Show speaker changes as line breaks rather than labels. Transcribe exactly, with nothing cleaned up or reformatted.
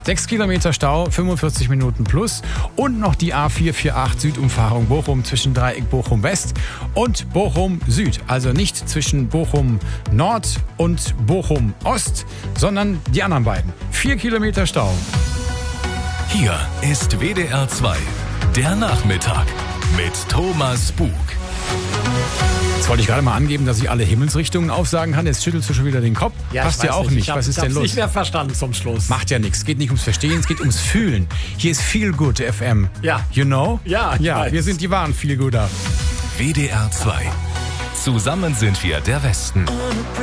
Sechs Kilometer Stau, fünfundvierzig Minuten plus und noch die A vier achtzig Südumfahrung Bochum zwischen Dreieck Bochum West und Bochum Süd. Also nicht zwischen Bochum Nord und Bochum Ost, sondern die anderen beiden. Vier Kilometer Stau.
Hier ist W D R zwei, der Nachmittag mit Thomas Bug.
Jetzt wollte ich gerade mal angeben, dass ich alle Himmelsrichtungen aufsagen kann. Jetzt schüttelst du schon wieder den Kopf.
Ja,
Passt ja auch
nicht.
nicht.
Hab,
Was ist denn los?
Ich habe nicht mehr verstanden zum Schluss.
Macht ja nichts. Es geht nicht ums Verstehen, es geht ums Fühlen. Hier ist Feel Good F M.
Ja.
You know?
Ja, ich
Ja,
weiß.
wir sind die wahren Feel Gooder.
W D R zwei. Zusammen sind wir der Westen.